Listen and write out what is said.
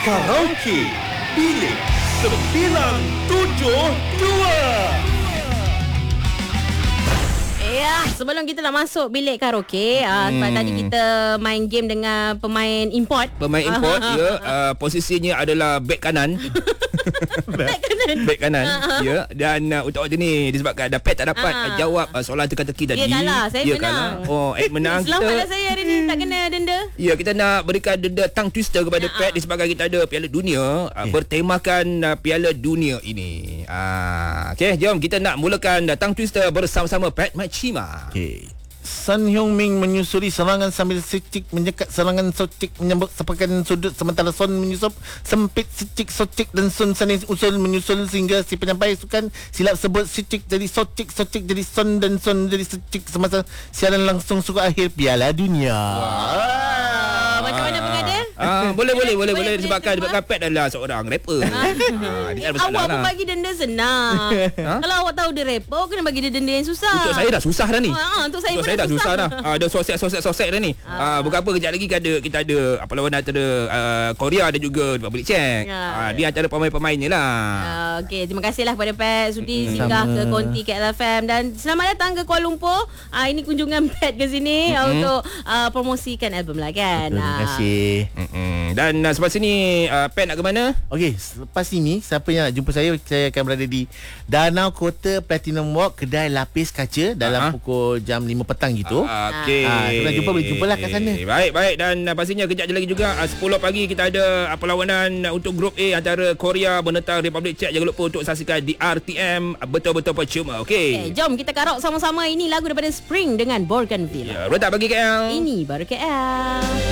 Karaoke Bilik 972. Ya, sebelum kita nak masuk bilik karaoke, sebab tadi kita main game dengan pemain import. Pemain import, ya. Posisinya adalah back kanan. Back kanan. Ya. Dan untuk awak ni disebabkan ada pet tak dapat jawab soalan teka-teki tadi. Dia kalah, saya menang. Kalah. Oh, menang. Selamatlah saya hari ni, tak kena denda. Ya, kita nak berikan denda tongue twister kepada Pat disebabkan kita ada Piala Dunia bertemakan Piala Dunia ini. Okey, jom kita nak mulakan tongue twister bersama-sama Pat Machima. Okey. Sun Hyung Min menyusuri serangan sambil Sicik menyekat serangan Socik menyambut sepakan sudut sementara Son menyusup sempit Sicik Socik dan Son saling menyusul sehingga si penyampai sukan silap sebut Sicik jadi Socik jadi Son dan Son jadi Sicik semasa siaran langsung suku akhir Piala Dunia. Macam mana pengada? Boleh disebabkan Pat adalah seorang rapper. Dia ada masalah Awak pun lah. bagi denda senang. Kalau awak tahu dia rapper, kena bagi dia denda yang susah. Untuk saya dah susah dah ni. Untuk saya pun dah susah dah. Ada sosek dah ni. Bukan apa, kejap lagi kita ada perlawanan antara Korea dan juga Republic Czech. Dia antara pemain-pemainnya lah. Okey, terima kasihlah kepada Pat sudi singgah ke Konti KLFM dan selamat datang ke Kuala Lumpur. Ini kunjungan Pat ke sini untuk promosikan album lah kan. Terima kasih. Dan selepas ini Pat nak ke mana? Okey, selepas ini siapa yang nak jumpa saya akan berada di Danau Kota Platinum Walk, kedai lapis kaca dalam pukul jam 5 petang gitu. Okey. Kalau nak jumpa boleh jumpalah kat sana. Baik dan pastinya kejap je lagi juga 10 pagi kita ada perlawanan untuk grup A antara Korea menentang Republic Czech. Jangan lupa untuk saksikan di RTM, betul-betul percuma. Okey. Jom kita karaoke sama-sama. Ini lagu daripada Spring dengan Bougainville. Ya, rotak bagi KL. Ini baru KL.